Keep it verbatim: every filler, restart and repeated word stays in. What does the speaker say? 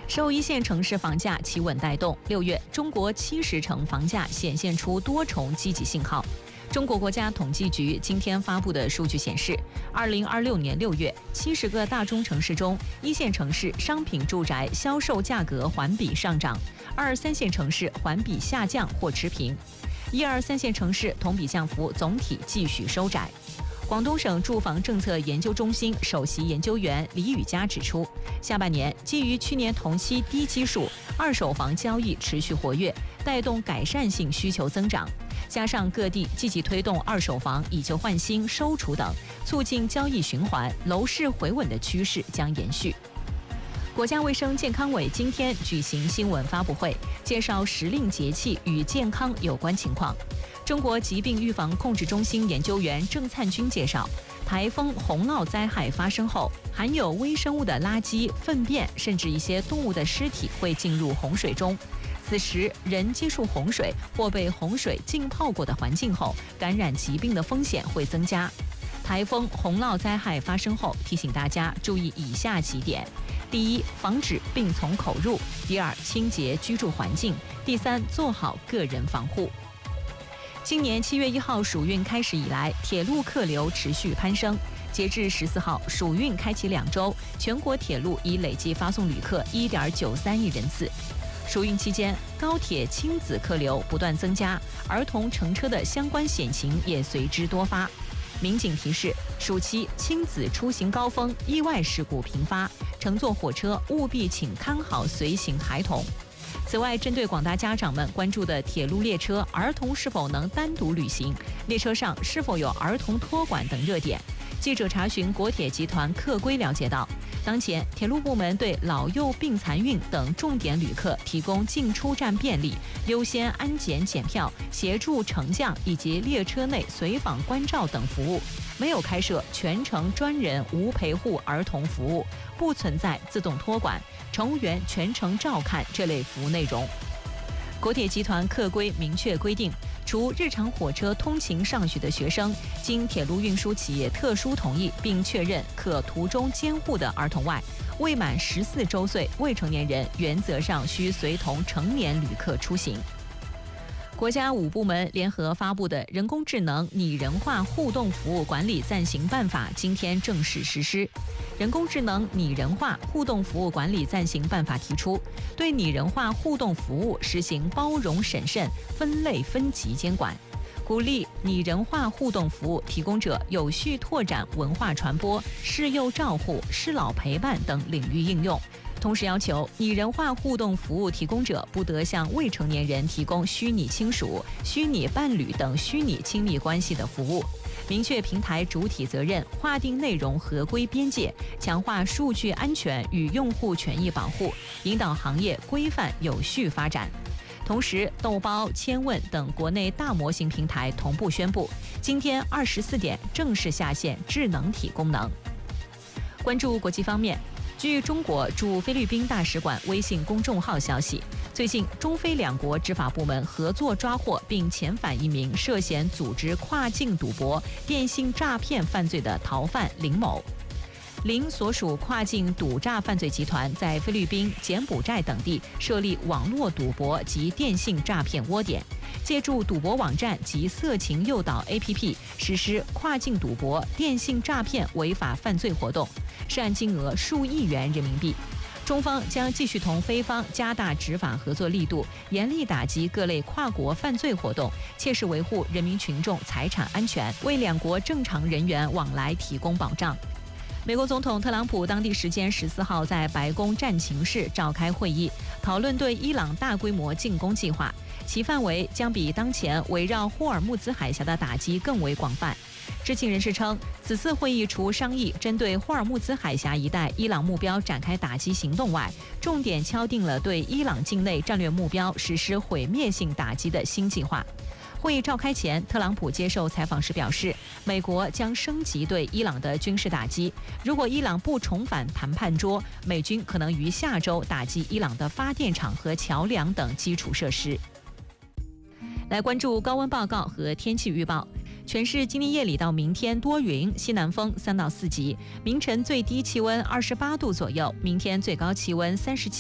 受一线城市房价企稳带动，六月中国七十城房价显现出多重积极信号。中国国家统计局今天发布的数据显示，二零二六年六月，七十个大中城市中，一线城市商品住宅销售价格环比上涨，二三线城市环比下降或持平，一二三线城市同比降幅总体继续收窄。广东省住房政策研究中心首席研究员李宇嘉指出，下半年基于去年同期低基数，二手房交易持续活跃，带动改善性需求增长，加上各地积极推动二手房以旧换新、收储等，促进交易循环，楼市回稳的趋势将延续。国家卫生健康委今天举行新闻发布会，介绍时令节气与健康有关情况。中国疾病预防控制中心研究员郑灿军介绍，台风洪涝灾害发生后，含有微生物的垃圾、粪便，甚至一些动物的尸体会进入洪水中。此时，人接触洪水或被洪水浸泡过的环境后，感染疾病的风险会增加。台风洪涝灾害发生后，提醒大家注意以下几点：第一，防止病从口入；第二，清洁居住环境；第三，做好个人防护。今年七月一号暑运开始以来，铁路客流持续攀升。截至十四号，暑运开启两周，全国铁路已累计发送旅客一点九三亿人次。暑运期间，高铁亲子客流不断增加，儿童乘车的相关险情也随之多发。民警提示，暑期亲子出行高峰，意外事故频发，乘坐火车务必请看好随行孩童。此外，针对广大家长们关注的铁路列车儿童是否能单独旅行，列车上是否有儿童托管等热点，记者查询国铁集团客规了解到，当前铁路部门对老幼病残孕等重点旅客提供进出站便利、优先安检检票、协助乘降以及列车内随访关照等服务，没有开设全程专人无陪护儿童服务，不存在自动托管、乘务员全程照看这类服务内容。国铁集团客规明确规定，除日常火车通勤上学的学生，经铁路运输企业特殊同意并确认可途中监护的儿童外，未满十四周岁未成年人原则上需随同成年旅客出行。国家五部门联合发布的《人工智能拟人化互动服务管理暂行办法》今天正式实施。《人工智能拟人化互动服务管理暂行办法》提出，对拟人化互动服务实行包容审慎、分类分级监管，鼓励拟人化互动服务提供者有序拓展文化传播、适幼照护、适老陪伴等领域应用。同时要求拟人化互动服务提供者不得向未成年人提供虚拟亲属、虚拟伴侣等虚拟亲密关系的服务，明确平台主体责任，划定内容合规边界，强化数据安全与用户权益保护，引导行业规范有序发展。同时，豆包、千问等国内大模型平台同步宣布，今天二十四点正式下线智能体功能。关注国际方面，据中国驻菲律宾大使馆微信公众号消息，最近中菲两国执法部门合作抓获并遣返一名涉嫌组织跨境赌博、电信诈骗犯罪的逃犯林某。林所属跨境赌诈犯罪集团在菲律宾、柬埔寨等地设立网络赌博及电信诈骗窝点，借助赌博网站及色情诱导 A P P 实施跨境赌博、电信诈骗违法犯罪活动，涉案金额数亿元人民币。中方将继续同菲方加大执法合作力度，严厉打击各类跨国犯罪活动，切实维护人民群众财产安全，为两国正常人员往来提供保障。美国总统特朗普当地时间十四号在白宫战情室召开会议，讨论对伊朗大规模进攻计划，其范围将比当前围绕霍尔木兹海峡的打击更为广泛。知情人士称，此次会议除商议针对霍尔木兹海峡一带伊朗目标展开打击行动外，重点敲定了对伊朗境内战略目标实施毁灭性打击的新计划。会议召开前，特朗普接受采访时表示，美国将升级对伊朗的军事打击，如果伊朗不重返谈判桌，美军可能于下周打击伊朗的发电厂和桥梁等基础设施。来关注高温报告和天气预报。全市今天夜里到明天多云，西南风三到四级，明晨最低气温二十八度左右，明天最高气温三十七。